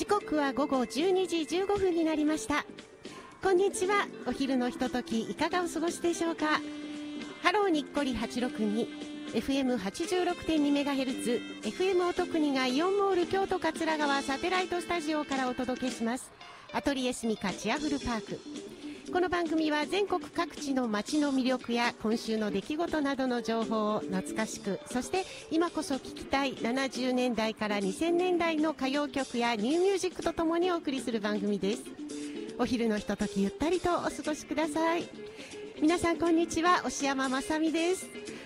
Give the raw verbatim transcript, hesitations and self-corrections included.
刻は午後じゅうにじじゅうごふんになりました。こんにちは。お昼のひとときいかがお過ごしでしょうか。ハローにっこりはちろくに エフエムはちじゅうろくてんにメガヘルツ エフエム 音国がイオンモール京都桂川サテライトスタジオからお届けします。アトリエスミカチアフルパーク。この番組は全国各地の街の魅力や今週の出来事などの情報を懐かしく、そして今こそ聴きたいななじゅうねんだいからにせんねんだいの歌謡曲やニューミュージックとともにお送りする番組です。お昼のひとときゆったりとお過ごしください。皆さんこんにちは、押山まさみです。